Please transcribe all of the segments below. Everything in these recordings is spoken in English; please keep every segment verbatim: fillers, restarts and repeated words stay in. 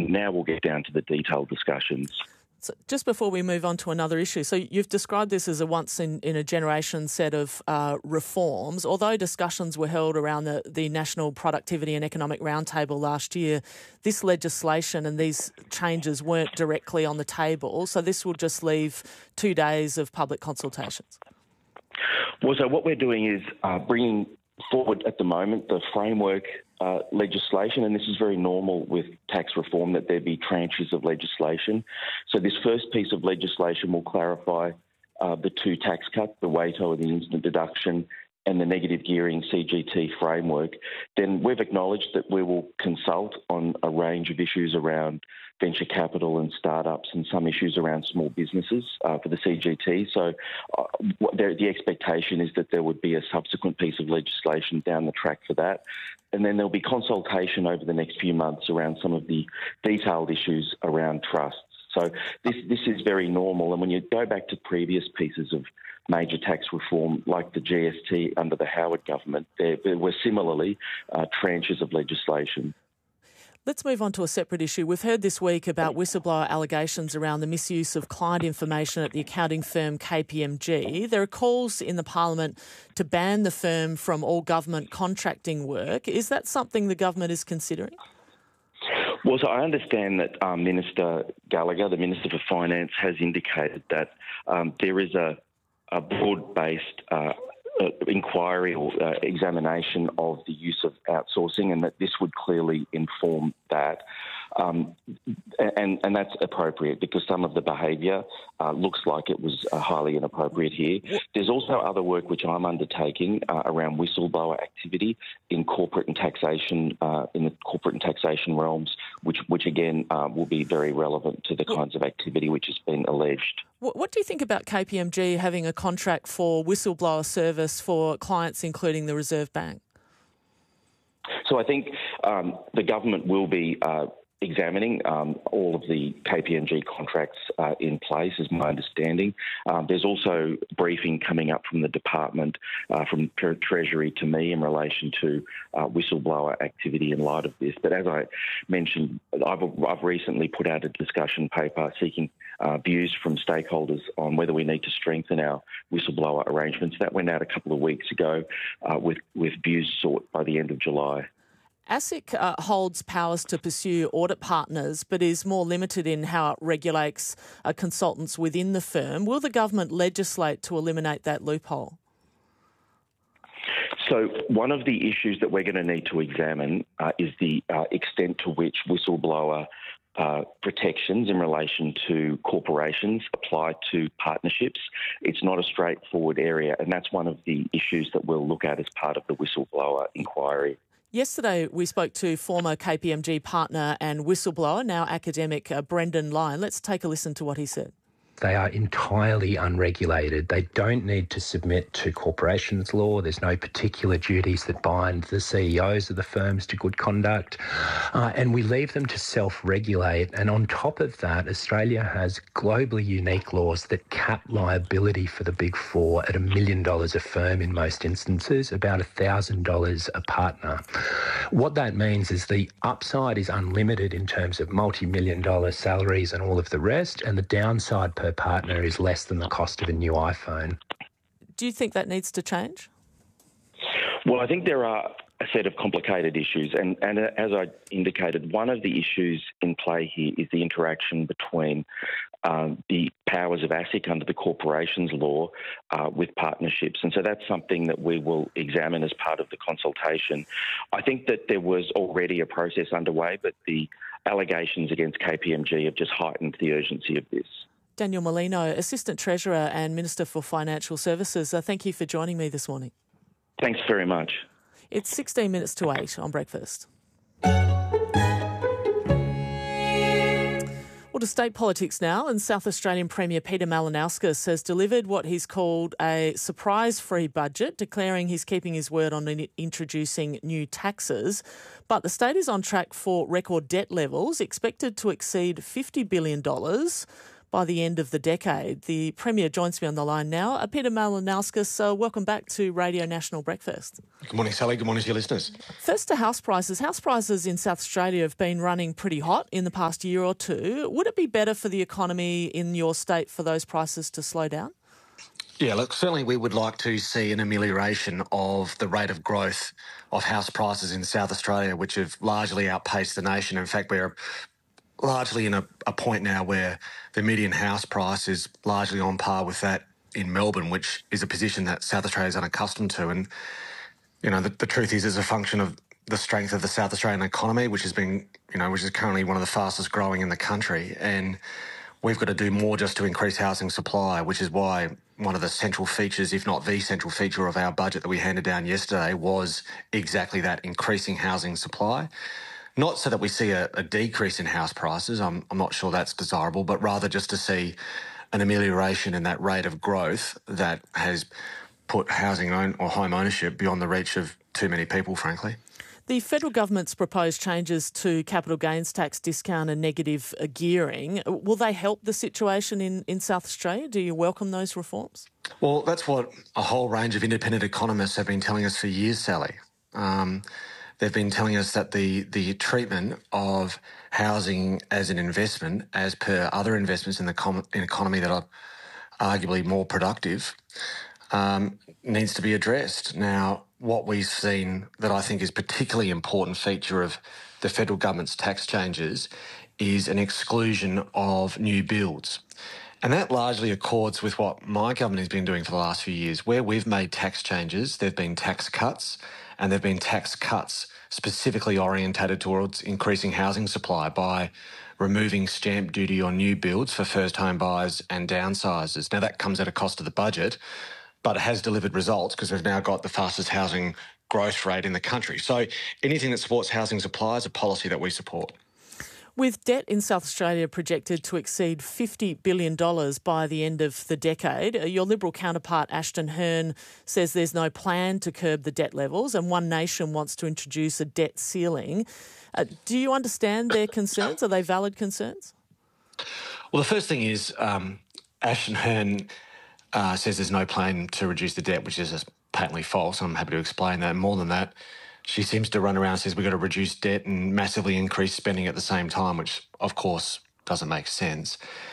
and now we'll get down to the detailed discussions. So just before we move on to another issue, so you've described this as a once-in-a-generation set of uh, reforms. Although discussions were held around the, the National Productivity and Economic Roundtable last year, this legislation and these changes weren't directly on the table, so this will just leave two days of public consultations. Well, so what we're doing is uh, bringing forward at the moment the framework uh, legislation, and this is very normal with tax reform that there be tranches of legislation. So this first piece of legislation will clarify uh, the two tax cuts, the WATO and the instant deduction, and the negative gearing C G T framework. Then we've acknowledged that we will consult on a range of issues around venture capital and startups and some issues around small businesses uh, for the C G T. So uh, there, the expectation is that there would be a subsequent piece of legislation down the track for that. And then there'll be consultation over the next few months around some of the detailed issues around trusts. So this, this is very normal. And when you go back to previous pieces of major tax reform, like the G S T under the Howard government, there, there were similarly uh, tranches of legislation. Let's move on to a separate issue. We've heard this week about whistleblower allegations around the misuse of client information at the accounting firm K P M G. There are calls in the Parliament to ban the firm from all government contracting work. Is that something the government is considering? Well, so I understand that um, Minister Gallagher, the Minister for Finance, has indicated that um, there is a, a broad-based uh, Uh, inquiry or uh, examination of the use of outsourcing, and that this would clearly inform that. Um, and, and that's appropriate because some of the behaviour uh, looks like it was uh, highly inappropriate here. There's also other work which I'm undertaking uh, around whistleblower activity in corporate and taxation, uh, in the corporate and taxation realms, which, which again uh, will be very relevant to the kinds of activity which has been alleged. What do you think about K P M G having a contract for whistleblower service for clients including the Reserve Bank? So I think um, the government will be uh, examining um, all of the K P M G contracts uh, in place, is my understanding. Um, there's also briefing coming up from the department, uh, from Treasury to me in relation to uh, whistleblower activity in light of this. But as I mentioned, I've, I've recently put out a discussion paper seeking uh, views from stakeholders on whether we need to strengthen our whistleblower arrangements. That went out a couple of weeks ago uh, with, with views sought by the end of July. ASIC uh, holds powers to pursue audit partners but is more limited in how it regulates uh, consultants within the firm. Will the government legislate to eliminate that loophole? So one of the issues that we're going to need to examine uh, is the uh, extent to which whistleblower uh, protections in relation to corporations apply to partnerships. It's not a straightforward area, and that's one of the issues that we'll look at as part of the whistleblower inquiry. Yesterday, we spoke to former K P M G partner and whistleblower, now academic, uh, Brendan Lyon. Let's take a listen to what he said. They are entirely unregulated. They don't need to submit to corporations law. There's no particular duties that bind the C E Os of the firms to good conduct. Uh, and we leave them to self-regulate. And on top of that, Australia has globally unique laws that cap liability for the Big Four at a million dollars a firm in most instances, about a thousand dollars a partner. What that means is the upside is unlimited in terms of multi-million dollar salaries and all of the rest, and the downside per partner is less than the cost of a new iPhone. Do you think that needs to change? Well, I think there are a set of complicated issues, and, and as I indicated, one of the issues in play here is the interaction between um, the powers of ASIC under the corporations law uh, with partnerships, and so that's something that we will examine as part of the consultation. I think that there was already a process underway, but the allegations against K P M G have just heightened the urgency of this. Daniel Molino, Assistant Treasurer and Minister for Financial Services, uh, thank you for joining me this morning. Thanks very much. It's sixteen minutes to eight on Breakfast. Well, to state politics now, and South Australian Premier Peter Malinauskas has delivered what he's called a surprise-free budget, declaring he's keeping his word on in- introducing new taxes. But the state is on track for record debt levels, expected to exceed fifty billion dollars by the end of the decade. The Premier joins me on the line now. Uh, Peter Malinauskas, uh, welcome back to Radio National Breakfast. Good morning, Sally. Good morning to your listeners. First to house prices. House prices in South Australia have been running pretty hot in the past year or two. Would it be better for the economy in your state for those prices to slow down? Yeah, look, certainly we would like to see an amelioration of the rate of growth of house prices in South Australia, which have largely outpaced the nation. In fact, we're largely in a, a point now where the median house price is largely on par with that in Melbourne, which is a position that South Australia is unaccustomed to. And, you know, the, the truth is, as a function of the strength of the South Australian economy, which has been, you know, which is currently one of the fastest growing in the country. And we've got to do more just to increase housing supply, which is why one of the central features, if not the central feature of our budget that we handed down yesterday was exactly that, increasing housing supply. Not so that we see a, a decrease in house prices, I'm, I'm not sure that's desirable, but rather just to see an amelioration in that rate of growth that has put housing own, or home ownership beyond the reach of too many people, frankly. The federal government's proposed changes to capital gains tax discount and negative gearing, will they help the situation in, in South Australia? Do you welcome those reforms? Well, that's what a whole range of independent economists have been telling us for years, Sally. Um, they've been telling us that the, the treatment of housing as an investment, as per other investments in the com- in economy that are arguably more productive, um, needs to be addressed. Now, what we've seen that I think is particularly important feature of the federal government's tax changes is an exclusion of new builds. And that largely accords with what my government has been doing for the last few years. Where we've made tax changes, there have been tax cuts, and there have been tax cuts specifically orientated towards increasing housing supply by removing stamp duty on new builds for first home buyers and downsizers. Now, that comes at a cost to the budget, but it has delivered results because we've now got the fastest housing growth rate in the country. So anything that supports housing supply is a policy that we support. With debt in South Australia projected to exceed fifty billion dollars by the end of the decade, your Liberal counterpart Ashton Hearn says there's no plan to curb the debt levels and One Nation wants to introduce a debt ceiling. Uh, do you understand their concerns? Are they valid concerns? Well, the first thing is um, Ashton Hearn Uh, says there's no plan to reduce the debt, which is just patently false. I'm happy to explain that. More than that, she seems to run around and says we've got to reduce debt and massively increase spending at the same time, which, of course, doesn't make sense.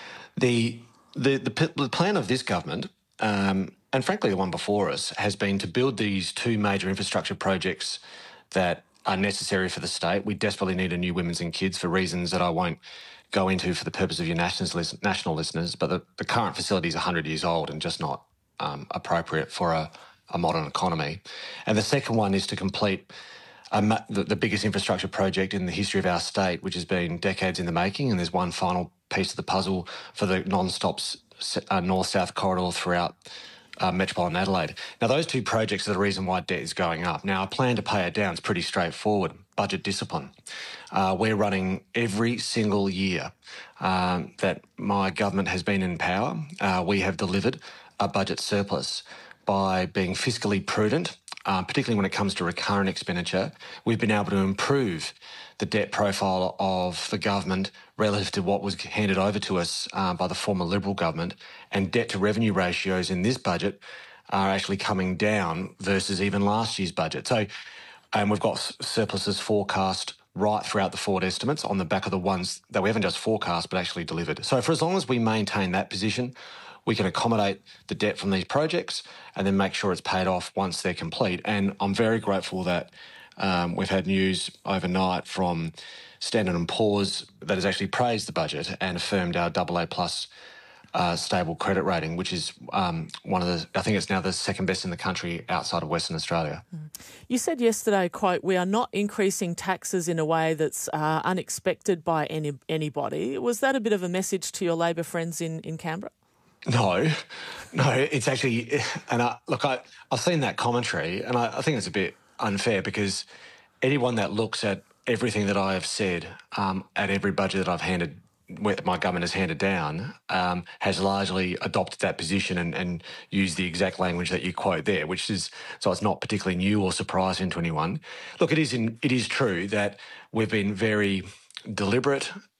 The the, the, the plan of this government, um, and frankly the one before us, has been to build these two major infrastructure projects that are necessary for the state. We desperately need a new women's and kids for reasons that I won't go into for the purpose of your national, national listeners, but the, the current facility is one hundred years old and just not um, appropriate for a, a modern economy. And the second one is to complete a, the, the biggest infrastructure project in the history of our state, which has been decades in the making, and there's one final piece of the puzzle for the non-stop uh, north-south corridor throughout Uh, metropolitan Adelaide. Now, those two projects are the reason why debt is going up. Now, a plan to pay it down is pretty straightforward. Budget discipline. Uh, we're running every single year um, that my government has been in power. Uh, we have delivered a budget surplus by being fiscally prudent, uh, particularly when it comes to recurrent expenditure. We've been able to improve the debt profile of the government relative to what was handed over to us uh, by the former Liberal government, and debt to revenue ratios in this budget are actually coming down versus even last year's budget. So, and we've got surpluses forecast right throughout the forward estimates on the back of the ones that we haven't just forecast but actually delivered. So for as long as we maintain that position, we can accommodate the debt from these projects and then make sure it's paid off once they're complete. And I'm very grateful that Um, we've had news overnight from Standard and Poor's that has actually praised the budget and affirmed our double A plus uh, stable credit rating, which is um, one of the, I think it's now the second best in the country outside of Western Australia. Mm. You said yesterday, quote, we are not increasing taxes in a way that's uh, unexpected by any anybody. Was that a bit of a message to your Labor friends in, in Canberra? No, no, it's actually, and I, look, I, I've seen that commentary and I, I think it's a bit unfair because anyone that looks at everything that I have said um, at every budget that I've handed, my government has handed down, um, has largely adopted that position and, and used the exact language that you quote there, which is, so it's not particularly new or surprising to anyone. Look, it is in, it is true that we've been very deliberate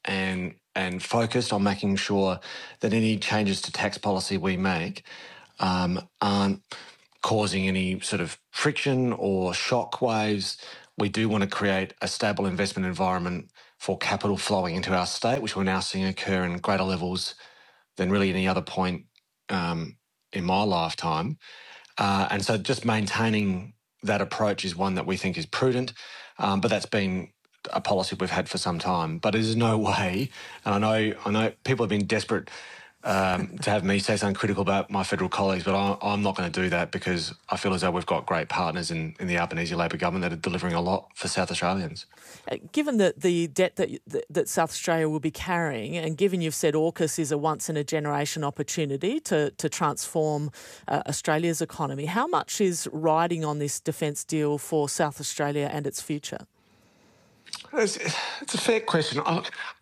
and and focused on making sure that any changes to tax policy we make um, aren't causing any sort of friction or shock waves. We do want to create a stable investment environment for capital flowing into our state, which we're now seeing occur in greater levels than really any other point um, in my lifetime. Uh, and so just maintaining that approach is one that we think is prudent, um, but that's been a policy we've had for some time. But there's no way, and I know I know people have been desperate um, to have me say something critical about my federal colleagues, but I, I'm not going to do that because I feel as though we've got great partners in, in the Albanese Labor government that are delivering a lot for South Australians. Uh, given that the debt that, that that South Australia will be carrying, and given you've said AUKUS is a once-in-a-generation opportunity to, to transform uh, Australia's economy, how much is riding on this defence deal for South Australia and its future? It's, it's a fair question. I,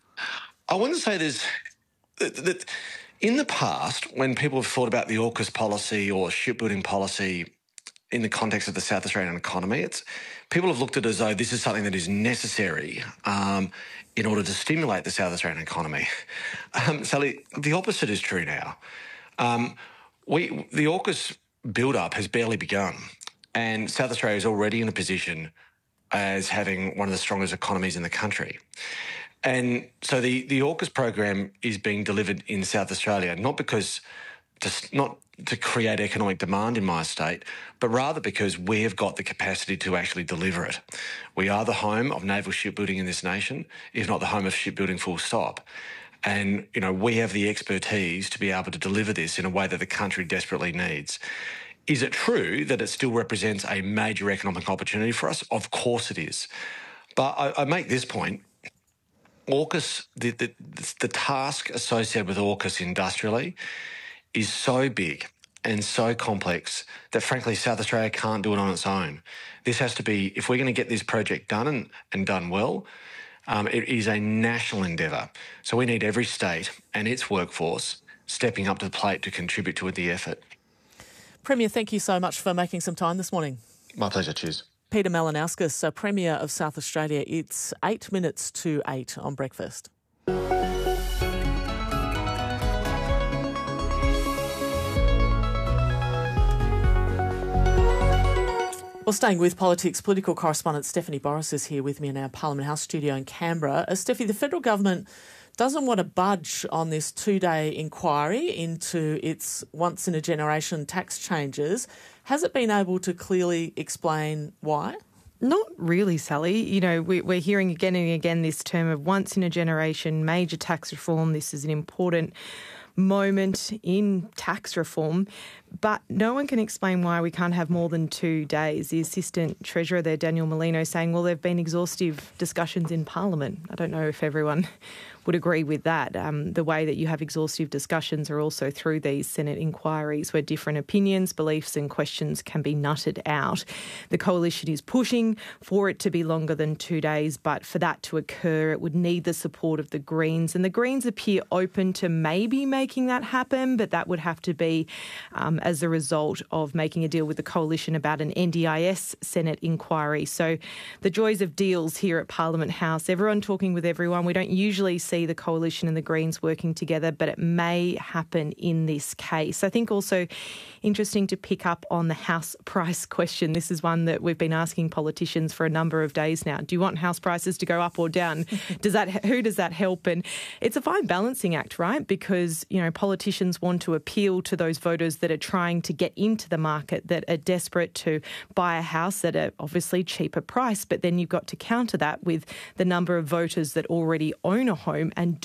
I wouldn't say there's... That, that in the past, when people have thought about the AUKUS policy or shipbuilding policy in the context of the South Australian economy, it's people have looked at it as though this is something that is necessary um, in order to stimulate the South Australian economy. Um, Sally, the opposite is true now. Um, we the AUKUS build-up has barely begun, and South Australia is already in a position as having one of the strongest economies in the country. And so the, the AUKUS program is being delivered in South Australia, not because, just not to create economic demand in my state, but rather because we have got the capacity to actually deliver it. We are the home of naval shipbuilding in this nation, if not the home of shipbuilding full stop. And, you know, we have the expertise to be able to deliver this in a way that the country desperately needs. Is it true that it still represents a major economic opportunity for us? Of course it is. But I, I make this point. AUKUS, the, the, the task associated with AUKUS industrially is so big and so complex that, frankly, South Australia can't do it on its own. This has to be, if we're going to get this project done and, and done well, um, it is a national endeavour. So we need every state and its workforce stepping up to the plate to contribute to the effort. Premier, thank you so much for making some time this morning. My pleasure. Cheers. Peter Malinauskas, uh, Premier of South Australia. It's eight minutes to eight on Breakfast. Well, staying with politics, political correspondent Stephanie Boris is here with me in our Parliament House studio in Canberra. Uh, Steffi, the federal government doesn't want to budge on this two-day inquiry into its once-in-a-generation tax changes. Has it been able to clearly explain why? Not really, Sally. You know, we, we're hearing again and again this term of once-in-a-generation major tax reform. This is an important moment in tax reform, but no one can explain why we can't have more than two days. The Assistant Treasurer there, Daniel Molino, saying, well, there have been exhaustive discussions in Parliament. I don't know if everyone would agree with that. Um, the way that you have exhaustive discussions are also through these Senate inquiries where different opinions, beliefs and questions can be nutted out. The Coalition is pushing for it to be longer than two days, but for that to occur, it would need the support of the Greens. And the Greens appear open to maybe making that happen, but that would have to be um, as a result of making a deal with the Coalition about an N D I S Senate inquiry. So the joys of deals here at Parliament House, everyone talking with everyone. We don't usually see the Coalition and the Greens working together, but it may happen in this case. I think also interesting to pick up on the house price question. This is one that we've been asking politicians for a number of days now. Do you want house prices to go up or down? Does that, who does that help? And it's a fine balancing act, right? Because, you know, politicians want to appeal to those voters that are trying to get into the market, that are desperate to buy a house at a obviously cheaper price. But then you've got to counter that with the number of voters that already own a home and